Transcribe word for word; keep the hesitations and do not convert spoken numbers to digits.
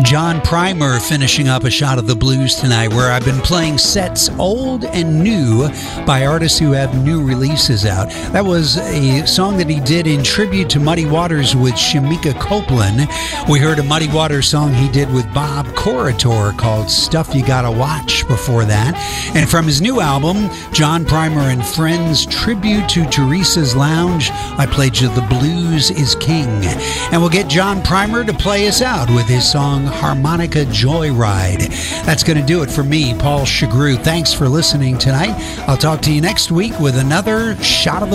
John Primer finishing up a shot of the blues tonight, where I've been playing sets old and new by artists who have new releases out. That was a song that he did in tribute to Muddy Waters with Shamika Copeland. We heard a Muddy Waters song he did with Bob Corritore called Stuff You Gotta Watch before that. And from his new album, John Primer and Friends Tribute to Teresa's Lounge, I played you The Blues is King. And we'll get John Primer to play us out with his song Harmonica Joyride. That's going to do it for me, Paul Chagru. Thanks for listening tonight. I'll talk to you next week with another shot of the